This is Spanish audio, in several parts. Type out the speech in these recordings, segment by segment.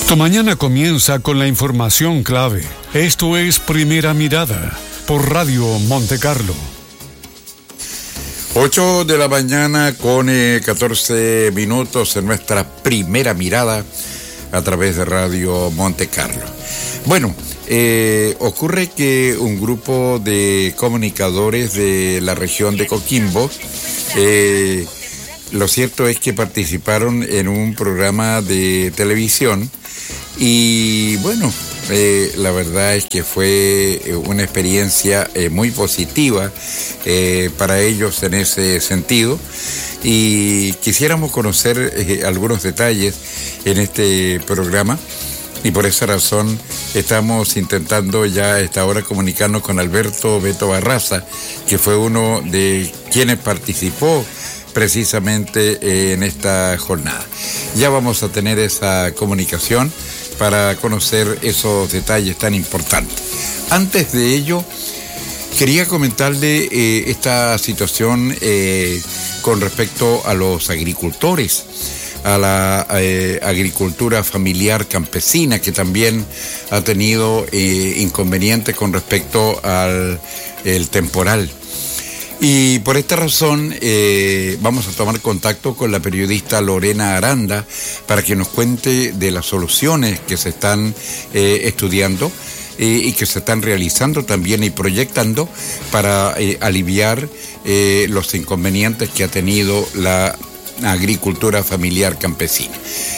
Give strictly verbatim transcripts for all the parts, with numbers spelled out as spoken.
Tu mañana comienza con la información clave. Esto es Primera Mirada por Radio Monte Carlo. ocho de la mañana con eh, catorce minutos en nuestra Primera Mirada a través de Radio Monte Carlo. Bueno, eh, ocurre que un grupo de comunicadores de la región de Coquimbo, eh, lo cierto es que participaron en un programa de televisión y bueno, eh, la verdad es que fue una experiencia eh, muy positiva eh, para ellos en ese sentido y quisiéramos conocer eh, algunos detalles en este programa y por esa razón estamos intentando ya a esta hora comunicarnos con Alberto Beto Barraza, que fue uno de quienes participó precisamente en esta jornada. Ya vamos a tener esa comunicación para conocer esos detalles tan importantes. Antes de ello, quería comentarle eh, esta situación eh, con respecto a los agricultores, a la eh, agricultura familiar campesina, que también ha tenido eh, inconvenientes con respecto al el temporal. Y por esta razón eh, vamos a tomar contacto con la periodista Lorena Aranda para que nos cuente de las soluciones que se están eh, estudiando eh, y que se están realizando también y proyectando para eh, aliviar eh, los inconvenientes que ha tenido la agricultura familiar campesina.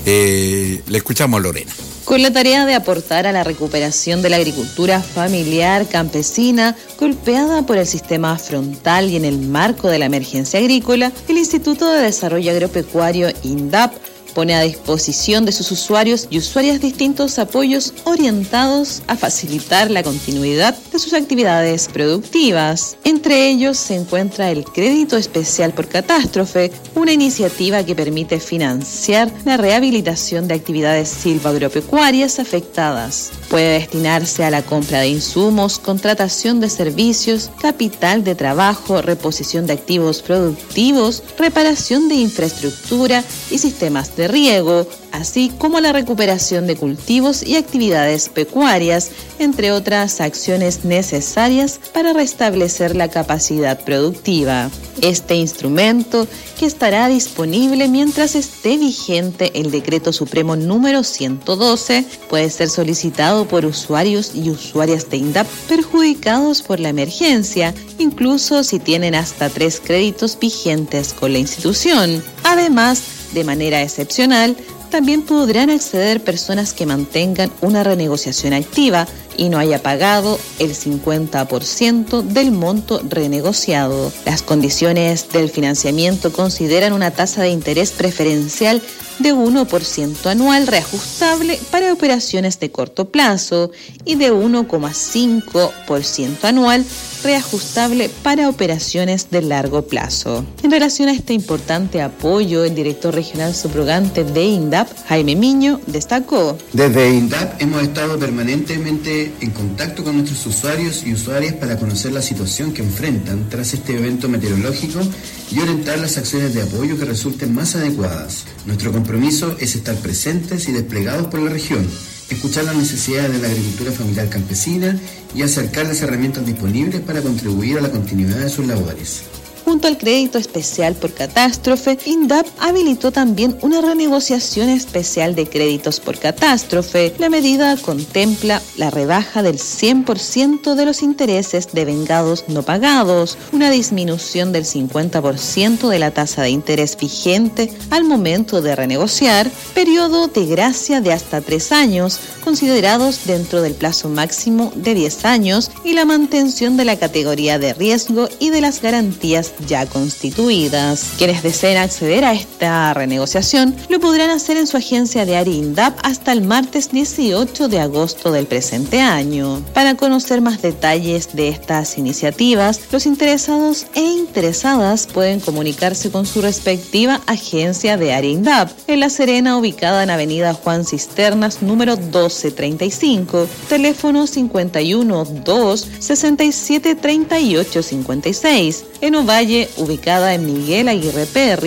Eh, le escuchamos, Lorena. Con la tarea de aportar a la recuperación de la agricultura familiar campesina golpeada por el sistema frontal y en el marco de la emergencia agrícola, el Instituto de Desarrollo Agropecuario INDAP pone a disposición de sus usuarios y usuarias distintos apoyos orientados a facilitar la continuidad de sus actividades productivas. Entre ellos se encuentra el Crédito Especial por Catástrofe, una iniciativa que permite financiar la rehabilitación de actividades silvagropecuarias afectadas. Puede destinarse a la compra de insumos, contratación de servicios, capital de trabajo, reposición de activos productivos, reparación de infraestructura y sistemas de de riego, así como la recuperación de cultivos y actividades pecuarias, entre otras acciones necesarias para restablecer la capacidad productiva. Este instrumento, que estará disponible mientras esté vigente el Decreto Supremo número ciento doce, puede ser solicitado por usuarios y usuarias de INDAP perjudicados por la emergencia, incluso si tienen hasta tres créditos vigentes con la institución. Además, de manera excepcional, también podrán acceder personas que mantengan una renegociación activa y no haya pagado el cincuenta por ciento del monto renegociado. Las condiciones del financiamiento consideran una tasa de interés preferencial de uno por ciento anual reajustable para operaciones de corto plazo y de uno coma cinco por ciento anual reajustable para operaciones de largo plazo. En relación a este importante apoyo, el director regional subrogante de INDAP, Jaime Miño, destacó: Desde INDAP hemos estado permanentemente en contacto con nuestros usuarios y usuarias para conocer la situación que enfrentan tras este evento meteorológico y orientar las acciones de apoyo que resulten más adecuadas. Nuestro compromiso es estar presentes y desplegados por la región, escuchar las necesidades de la agricultura familiar campesina y acercar las herramientas disponibles para contribuir a la continuidad de sus labores. Junto al Crédito Especial por Catástrofe, INDAP habilitó también una renegociación especial de créditos por catástrofe. La medida contempla la rebaja del cien por ciento de los intereses devengados no pagados, una disminución del cincuenta por ciento de la tasa de interés vigente al momento de renegociar, periodo de gracia de hasta tres años, considerados dentro del plazo máximo de diez años, y la mantención de la categoría de riesgo y de las garantías ya constituidas. Quienes deseen acceder a esta renegociación lo podrán hacer en su agencia de área INDAP hasta el martes dieciocho de agosto del presente año. Para conocer más detalles de estas iniciativas, los interesados e interesadas pueden comunicarse con su respectiva agencia de área INDAP en La Serena, ubicada en Avenida Juan Cisternas, número doce treinta y cinco, teléfono cincuenta y uno dos sesenta y siete treinta y ocho cincuenta y seis, en Ovalle, ubicada en Miguel Aguirre Perry,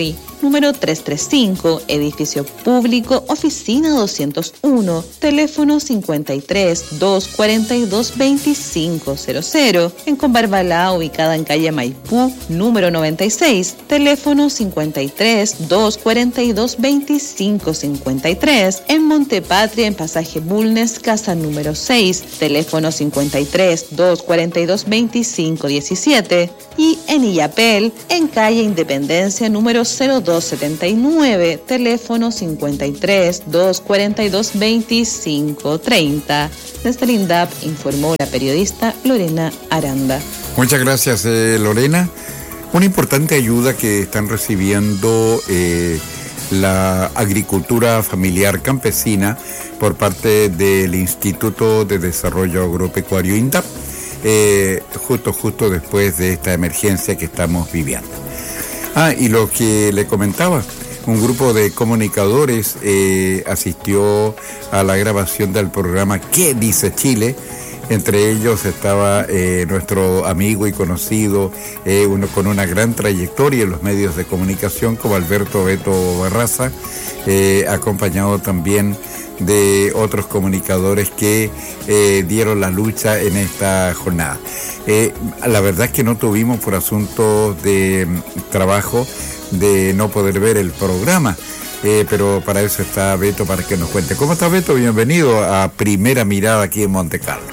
número trescientos treinta y cinco, edificio público, oficina doscientos uno, teléfono cincuenta y tres, doscientos cuarenta y dos, veinticinco cero cero. En Combarbalá, ubicada en calle Maipú, número noventa y seis, teléfono cincuenta y tres, doscientos cuarenta y dos, veinticinco cincuenta y tres. En Montepatria, en pasaje Bulnes, casa número seis, teléfono cincuenta y tres, doscientos cuarenta y dos, veinticinco diecisiete. Y en Illapel, en calle Independencia número cero dos setenta y nueve, teléfono cincuenta y tres, doscientos cuarenta y dos, veinticinco treinta. Desde el INDAP informó la periodista Lorena Aranda. Muchas gracias, eh, Lorena. Una importante ayuda que están recibiendo eh, la agricultura familiar campesina por parte del Instituto de Desarrollo Agropecuario INDAP, eh, justo, justo después de esta emergencia que estamos viviendo. Ah, y lo que le comentaba, un grupo de comunicadores eh, asistió a la grabación del programa ¿Qué dice Chile? Entre ellos estaba eh, nuestro amigo y conocido, eh, uno con una gran trayectoria en los medios de comunicación como Alberto Beto Barraza, eh, acompañado también de otros comunicadores que eh, dieron la lucha en esta jornada. Eh, la verdad es que no tuvimos por asuntos de trabajo de no poder ver el programa, eh, pero para eso está Beto, para que nos cuente. ¿Cómo está, Beto? Bienvenido a Primera Mirada aquí en Monte Carlo.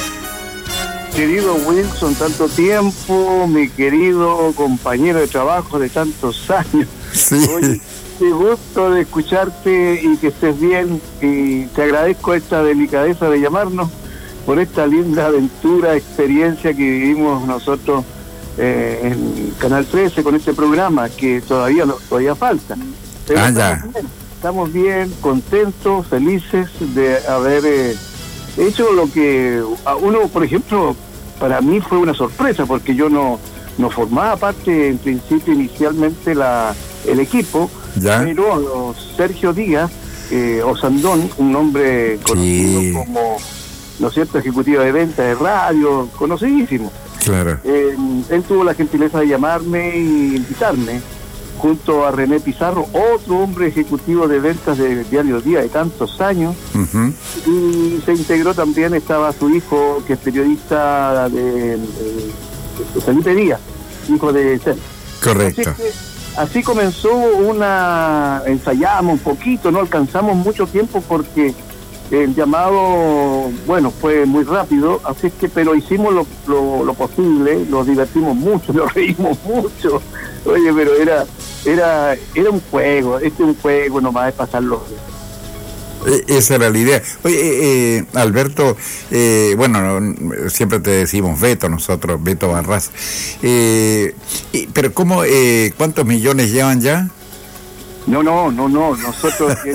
Querido Wilson, tanto tiempo, mi querido compañero de trabajo de tantos años. Sí. Oye, qué gusto de escucharte y que estés bien, y te agradezco esta delicadeza de llamarnos por esta linda aventura, experiencia que vivimos nosotros eh, en Canal trece con este programa, que todavía no, todavía falta. Pero ah, estamos ya. bien, estamos bien, contentos, felices de haber eh, hecho lo que a uno, por ejemplo, para mí fue una sorpresa, porque yo no, no formaba parte en principio inicialmente la el equipo, ¿ya? Pero Sergio Díaz eh, Osandón, un hombre conocido Sí. como, ¿no es cierto?, ejecutivo de venta de radio, conocidísimo. Claro. Eh, él tuvo la gentileza de llamarme y invitarme, junto a René Pizarro, otro hombre ejecutivo de ventas de Diario Día de tantos años, Uh-huh. y se integró también, estaba su hijo, que es periodista de, de, de Felipe Díaz, hijo de Sergio. Correcto. Así, que, así comenzó una, ensayamos un poquito, no alcanzamos mucho tiempo porque el llamado, bueno, fue muy rápido, así es que, pero hicimos lo, lo, lo posible, nos divertimos mucho, nos reímos mucho. Oye, pero era era era un juego, este es un juego nomás, es pasarlo bien. Esa era la idea. Oye, eh, eh, Alberto, eh, bueno, no, siempre te decimos Beto nosotros, Beto Barras. Eh, y, pero ¿cómo, eh, cuántos millones llevan ya? No, no, no, no, nosotros... eh,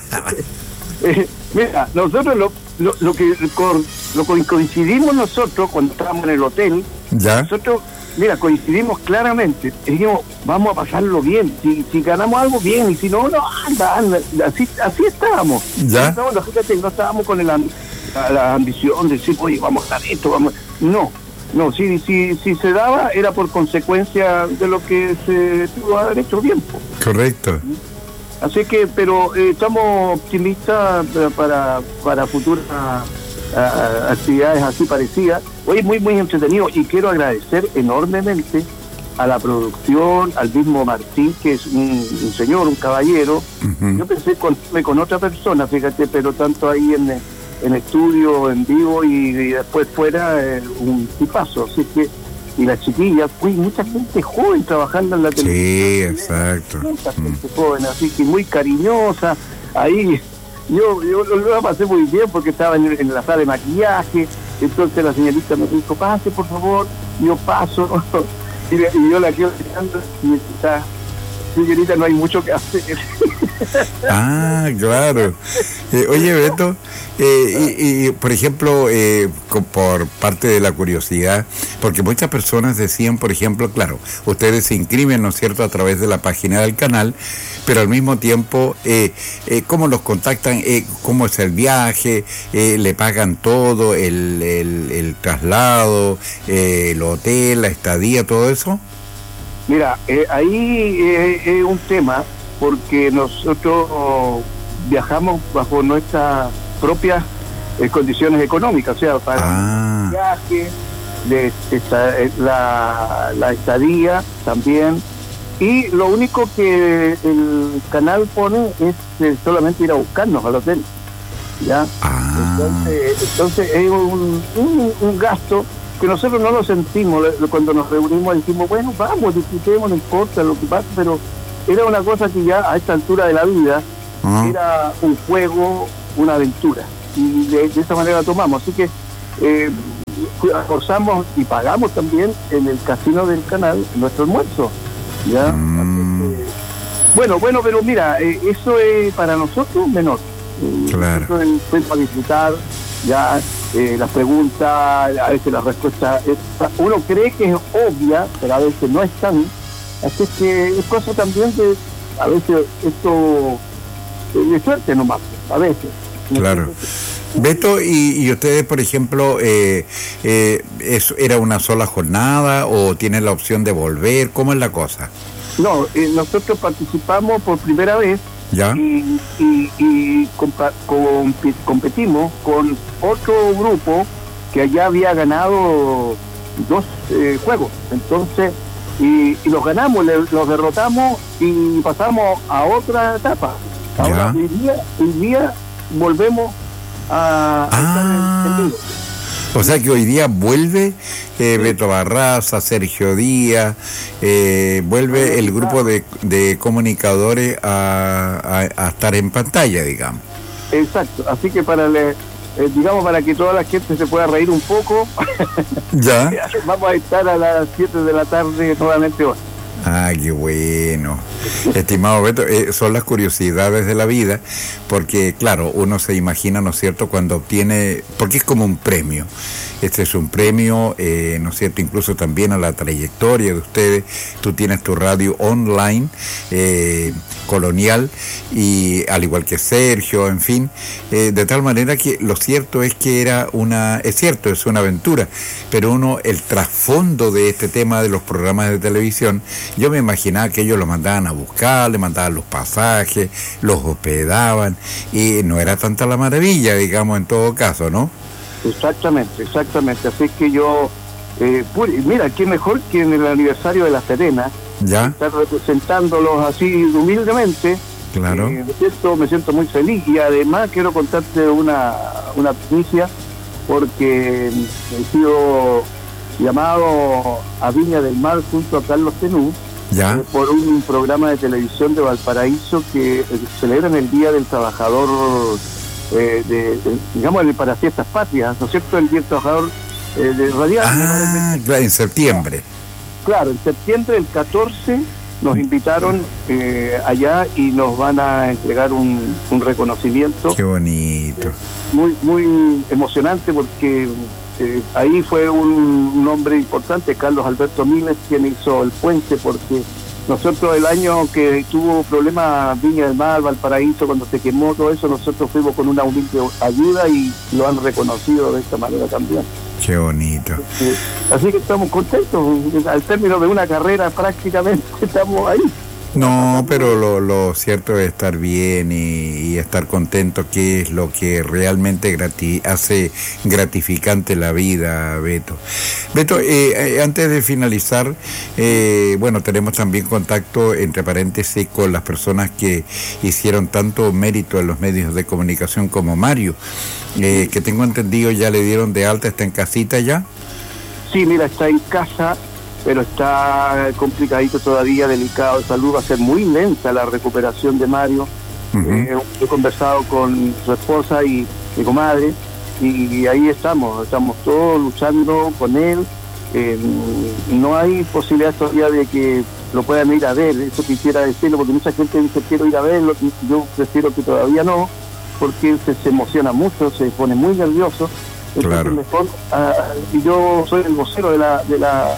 eh, mira, nosotros lo, lo, lo que con, lo que coincidimos nosotros cuando estábamos en el hotel, ¿Ya? nosotros, mira, coincidimos claramente, dijimos, vamos a pasarlo bien, si, si ganamos algo bien, y si no, no, anda, anda, así, así estábamos. ¿Ya? No, no, fíjate, no estábamos con el, la, la ambición de decir, oye, vamos a dar esto, vamos, no, no, si, si, si se daba, era por consecuencia de lo que se tuvo haber hecho bien. Correcto. Así que, pero eh, estamos optimistas para, para futuras uh, actividades así parecidas. Hoy muy, muy entretenido, y quiero agradecer enormemente a la producción, al mismo Martín, que es un, un señor, un caballero. Uh-huh. Yo pensé con, con otra persona, fíjate, pero tanto ahí en, en estudio, en vivo, y, y después fuera, eh, un tipazo. Así que, y las chiquillas, pues mucha gente joven trabajando en la televisión. Sí, exacto. Mucha gente mm. joven, así que muy cariñosa. Ahí yo, yo lo pasé muy bien porque estaba en, en la sala de maquillaje. Entonces la señorita me dijo, pase por favor. Yo paso y, y yo la quedo mirando y está, señorita, no hay mucho que hacer. Ah, claro. Eh, oye, Beto, eh, y, y por ejemplo, eh, por parte de la curiosidad, porque muchas personas decían, por ejemplo, claro, ustedes se inscriben, ¿no es cierto?, a través de la página del canal, pero al mismo tiempo, eh, eh, ¿cómo los contactan? Eh, ¿Cómo es el viaje? Eh, ¿Le pagan todo? ¿El, el, el traslado? Eh, ¿El hotel? ¿La estadía? ¿Todo eso? Mira, eh, ahí es eh, eh, un tema, porque nosotros viajamos bajo nuestras propias eh, condiciones económicas, o sea, para Ah. el viaje, de esta, eh, la, la estadía también, y lo único que el canal pone es eh, solamente ir a buscarnos al hotel, ¿ya? Ah. Entonces, entonces es un, un, un gasto que nosotros no lo sentimos. Cuando nos reunimos decimos, bueno, vamos, disfrutemos, no importa lo que pasa, pero era una cosa que ya a esta altura de la vida Ah. era un juego, una aventura, y de, de esa manera tomamos. Así que eh, forzamos y pagamos también en el casino del canal nuestro almuerzo, ¿ya? Mm. Así que, bueno, bueno, pero mira, eh, eso es para nosotros menor. Eh, Claro. Nosotros fue para disfrutar, ya eh, las preguntas, a veces la respuesta, es, uno cree que es obvia, pero a veces no es tan. Así que es cosa también de, a veces, esto de suerte nomás, a veces. Claro. Beto, y, y ustedes, por ejemplo, eh, eh, ¿eso era una sola jornada o tienen la opción de volver? ¿Cómo es la cosa? No, eh, nosotros participamos por primera vez. ¿Ya? Y, y, y compa- compi- competimos con otro grupo que allá había ganado dos eh, juegos. Entonces, y, y los ganamos, le- los derrotamos y pasamos a otra etapa. Ahora, Ya. hoy día, hoy día volvemos a, a estar en- en Ah. vivo. O sea que hoy día vuelve eh, Beto Barraza, Sergio Díaz, eh, vuelve el grupo de, de comunicadores a, a, a estar en pantalla, digamos. Exacto, así que para le, eh, digamos para que toda la gente se pueda reír un poco, ¿Ya? vamos a estar a las siete de la tarde nuevamente hoy. Ah, qué bueno. Estimado Beto, eh, son las curiosidades de la vida, porque claro, uno se imagina, ¿no es cierto?, cuando obtiene, porque es como un premio. Este es un premio, eh, ¿no es cierto?, incluso también a la trayectoria de ustedes. Tú tienes tu radio online, eh, colonial, y al igual que Sergio, en fin, eh, de tal manera que lo cierto es que era una, es cierto, es una aventura, pero uno, el trasfondo de este tema de los programas de televisión, yo me imaginaba que ellos lo mandaban a buscar, le mandaban los pasajes, los hospedaban, y no era tanta la maravilla, digamos, en todo caso, ¿no? Exactamente, exactamente. Así que yo, eh, pu- mira, qué mejor que en el aniversario de La Serena, ¿Ya? estar representándolos así humildemente. Claro. Eh, me, siento, me siento muy feliz, y además quiero contarte una, una primicia, porque he sido llamado a Viña del Mar junto a Carlos Tenú, ¿Ya? eh, por un programa de televisión de Valparaíso que eh, celebran el Día del Trabajador, eh, de, de, digamos, de- para fiestas patrias, ¿no es cierto? El Día del Trabajador eh, de Radial. Ah, claro, en septiembre. Claro, en septiembre del catorce nos invitaron eh, allá y nos van a entregar un, un reconocimiento Qué bonito. muy muy emocionante, porque eh, ahí fue un, un hombre importante, Carlos Alberto Miles, quien hizo el puente, porque nosotros el año que tuvo problemas Viña del Mar, Valparaíso, cuando se quemó todo eso, nosotros fuimos con una humilde ayuda y lo han reconocido de esta manera también. Qué bonito. Eh, así que estamos contentos, al término de una carrera prácticamente estamos ahí. No, pero lo, lo cierto es estar bien y, y estar contento, que es lo que realmente grati- hace gratificante la vida, Beto. Beto, eh, eh, antes de finalizar, eh, bueno, tenemos también contacto, entre paréntesis, con las personas que hicieron tanto mérito en los medios de comunicación como Mario, eh, que tengo entendido ya le dieron de alta, está en casita ya. Sí, mira, está en casa, pero está complicadito todavía, delicado de salud, va a ser muy lenta la recuperación de Mario. Uh-huh. Eh, he conversado con su esposa y mi comadre, y, y ahí estamos, estamos todos luchando con él. Eh, no hay posibilidad todavía de que lo puedan ir a ver, eso quisiera decirlo, porque mucha gente dice quiero ir a verlo, yo prefiero que todavía no, porque él se, se emociona mucho, se pone muy nervioso. Entonces, Claro. mejor, ah, y yo soy el vocero de la de la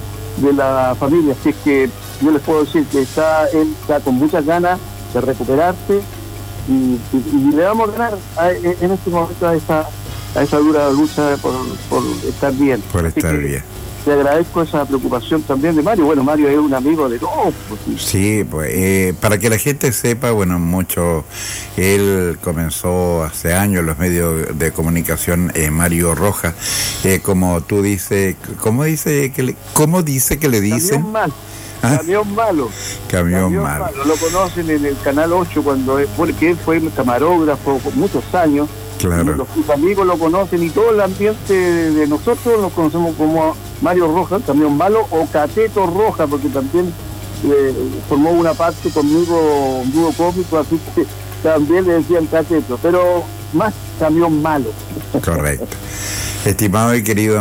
de la familia, así es que yo les puedo decir que está él está con muchas ganas de recuperarse, y, y, y le vamos a ganar a, en este momento a esa a esa dura lucha por, por estar bien. Por Así estar que, bien. te agradezco esa preocupación también de Mario. Bueno, Mario es un amigo de todos. Pues. Sí, pues eh, para que la gente sepa, bueno, mucho, él comenzó hace años los medios de comunicación, eh, Mario Rojas, eh, como tú dices, ¿cómo dice que le, cómo dice que le dicen? Camión malo. ¿Ah? Camión malo. Camión, Camión malo. malo. Lo conocen en el Canal ocho, cuando es, porque él fue camarógrafo por muchos años. Claro. Los, sus amigos lo conocen y todo el ambiente de, de nosotros lo conocemos como Mario Rojas, Camión Malo, o Cateto Roja, porque también eh, formó una parte conmigo, un dúo cómico, así que también le decían Cateto, pero más Camión Malo. Correcto. Estimado y querido